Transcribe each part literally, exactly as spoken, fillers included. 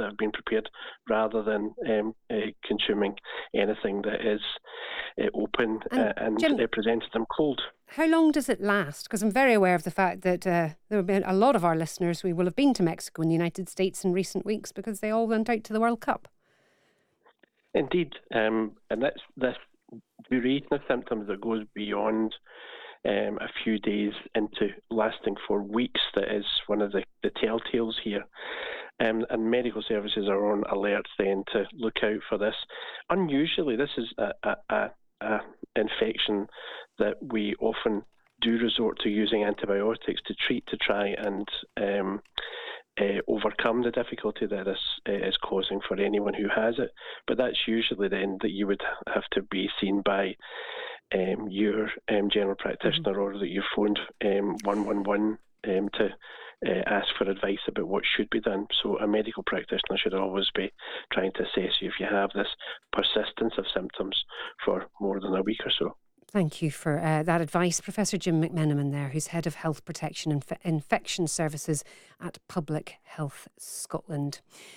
that have been prepared, rather than um, uh, consuming anything that is uh, open and, uh, and Jim, uh, presented them cold. How long does it last? Because I'm very aware of the fact that uh, there have been a lot of our listeners who will have been to Mexico and the United States in recent weeks because they all went out to the World Cup. Indeed, um, and that's this duration of symptoms that goes beyond um, a few days into lasting for weeks. That is one of the, the telltales here. Um, and medical services are on alert then to look out for this. Unusually, this is a, a, a, a infection that we often do resort to using antibiotics to treat, to try and um, uh, overcome the difficulty that this uh, is causing for anyone who has it. But that's usually then that you would have to be seen by um, your um, general practitioner, mm-hmm. or that you've phoned um, one one one um, to uh, ask for advice about what should be done. So a medical practitioner should always be trying to assess you if you have this persistence of symptoms for more than a week or so. Thank you for uh, that advice. Professor Jim McMenamin there, who's Head of Health Protection and Inf- Infection Services at Public Health Scotland.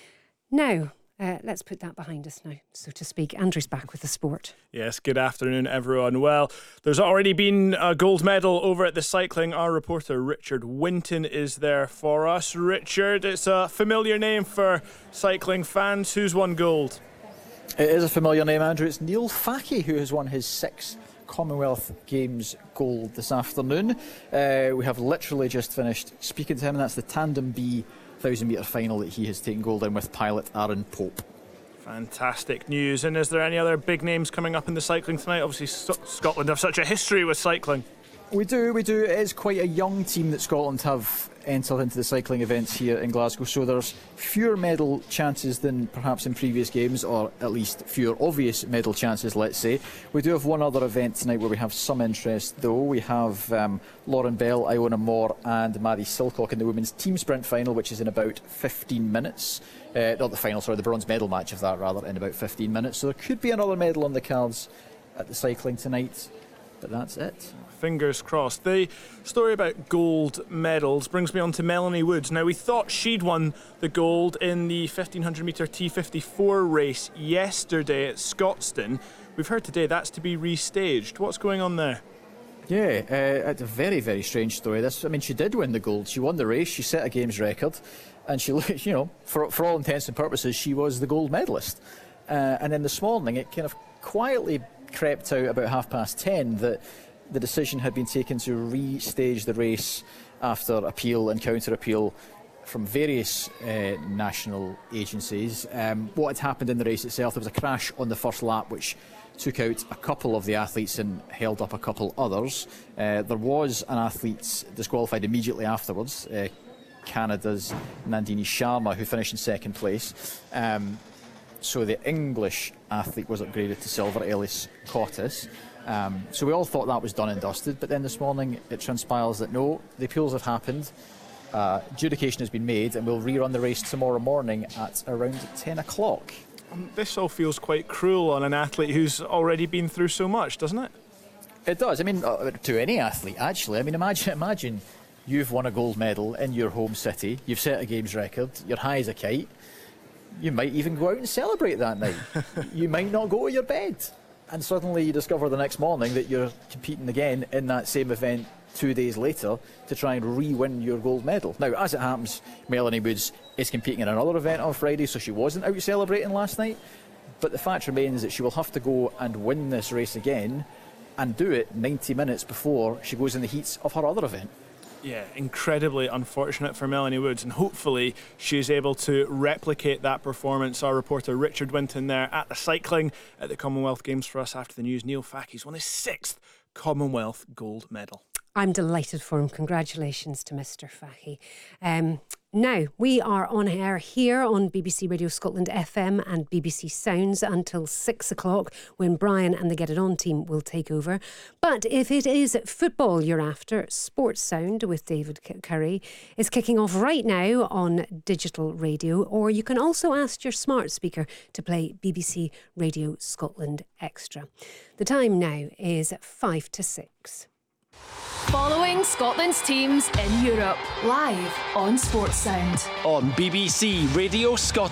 Now, uh, let's put that behind us now, so to speak. Andrew's back with the sport. Yes, good afternoon, everyone. Well, there's already been a gold medal over at the cycling. Our reporter Richard Winton is there for us. Richard, it's a familiar name for cycling fans. Who's won gold? It is a familiar name, Andrew. It's Neil Fackie who has won his sixth Commonwealth Games gold this afternoon. Uh, we have literally just finished speaking to him, and that's the Tandem B one thousand metre final that he has taken gold in with pilot Aaron Pope. Fantastic news. And is there any other big names coming up in the cycling tonight? Obviously St- Scotland have such a history with cycling. We do, we do. It is quite a young team that Scotland have entered into the cycling events here in Glasgow, so there's fewer medal chances than perhaps in previous games, or at least fewer obvious medal chances, let's say. We do have one other event tonight where we have some interest, though. We have um, Lauren Bell, Iona Moore and Maddie Silcock in the women's team sprint final, which is in about fifteen minutes. Uh, not the final, sorry, the bronze medal match of that, rather, in about fifteen minutes. So there could be another medal on the cards at the cycling tonight, but that's it. Fingers crossed. The story about gold medals brings me on to Melanie Woods. Now, we thought she'd won the gold in the fifteen hundred metre T fifty-four race yesterday at Scotstoun. We've heard today that's to be restaged. What's going on there? Yeah, uh, it's a very, very strange story. This, I mean, she did win the gold. She won the race. She set a games record, and she, you know, for for all intents and purposes, she was the gold medalist. Uh, and then this morning, it kind of quietly crept out about half past ten that the decision had been taken to restage the race after appeal and counter-appeal from various uh, national agencies. Um, what had happened in the race itself, there was a crash on the first lap which took out a couple of the athletes and held up a couple others. Uh, there was an athlete disqualified immediately afterwards, uh, Canada's Nandini Sharma, who finished in second place. Um, so the English athlete was upgraded to silver, Ellis Cottis. Um, so we all thought that was done and dusted, but then this morning it transpires that no, the appeals have happened, uh, adjudication has been made, and we'll rerun the race tomorrow morning at around ten o'clock. Um, this all feels quite cruel on an athlete who's already been through so much, doesn't it? It does. I mean, uh, to any athlete, actually. I mean, imagine, imagine you've won a gold medal in your home city, you've set a games record, you're high as a kite, you might even go out and celebrate that night. You might not go to your bed. And suddenly you discover the next morning that you're competing again in that same event two days later to try and re-win your gold medal. Now, as it happens, Melanie Woods is competing in another event on Friday, so she wasn't out celebrating last night. But the fact remains that she will have to go and win this race again and do it ninety minutes before she goes in the heats of her other event. Yeah, incredibly unfortunate for Melanie Woods, and hopefully she's able to replicate that performance. Our reporter Richard Winton there at the cycling at the Commonwealth Games for us after the news. Neil Fackie's won his sixth Commonwealth gold medal. I'm delighted for him. Congratulations to Mister Fackie. Um, now, we are on air here on B B C Radio Scotland F M and B B C Sounds until six o'clock when Brian and the Get It On team will take over. But if it is football you're after, Sports Sound with David Curry is kicking off right now on digital radio, or you can also ask your smart speaker to play B B C Radio Scotland Extra. The time now is five to six. Following Scotland's teams in Europe, live on Sports Sound. On B B C Radio Scotland.